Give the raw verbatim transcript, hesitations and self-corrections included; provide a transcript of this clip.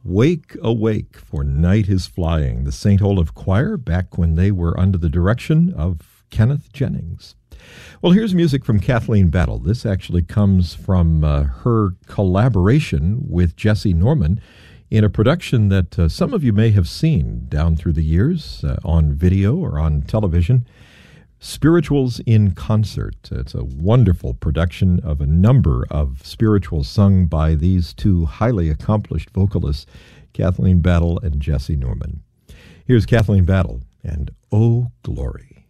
Wake, awake, for night is flying. The Saint Olaf Choir, back when they were under the direction of Kenneth Jennings. Well, here's music from Kathleen Battle. This actually comes from uh, her collaboration with Jesse Norman in a production that uh, some of you may have seen down through the years uh, on video or on television. Spirituals in Concert. It's a wonderful production of a number of spirituals sung by these two highly accomplished vocalists, Kathleen Battle and Jesse Norman. Here's Kathleen Battle and Oh Glory.